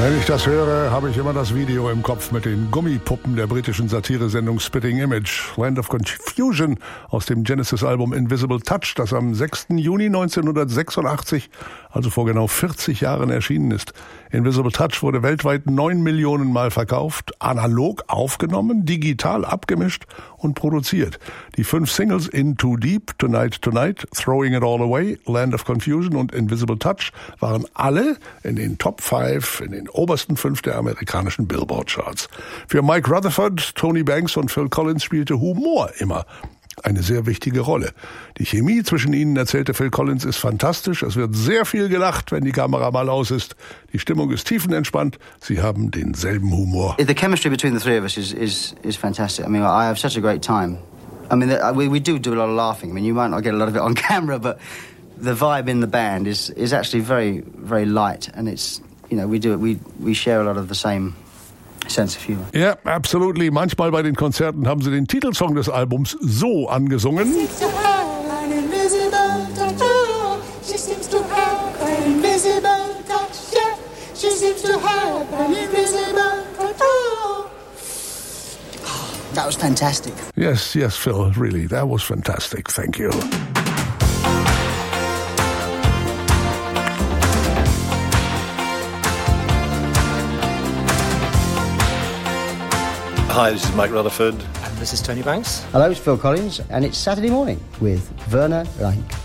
Wenn ich das höre, habe ich immer das Video im Kopf mit den Gummipuppen der britischen Satiresendung Spitting Image. Land of Confusion aus dem Genesis-Album Invisible Touch, das am 6. Juni 1986, also vor genau 40 Jahren erschienen ist. Invisible Touch wurde weltweit 9 Millionen Mal verkauft, analog aufgenommen, digital abgemischt und produziert. Die 5 Singles In Too Deep, Tonight Tonight, Throwing It All Away, Land of Confusion und Invisible Touch waren alle in den Top 5, in den obersten 5 der amerikanischen Billboard-Charts. Für Mike Rutherford, Tony Banks und Phil Collins spielte Humor immer eine sehr wichtige Rolle. Die Chemie zwischen ihnen, erzählte Phil Collins, ist fantastisch. Es wird sehr viel gelacht, wenn die Kamera mal aus ist. Die Stimmung ist tiefenentspannt. Sie haben denselben Humor. The chemistry between the three of us is fantastic. I mean, I have such a great time. I mean, we do a lot of laughing. I mean, you might not get a lot of it on camera, but the vibe in the band is actually very, very light, and it's, you know, we share a lot of the same sense of humor. Ja, absolutely. Manchmal bei den Konzerten haben sie den Titelsong des Albums so angesungen. That was fantastic. Yes, Phil, really, that was fantastic. Thank you. Hi, this is Mike Rutherford. And this is Tony Banks. Hello, it's Phil Collins, and it's Saturday morning with Werner Reink.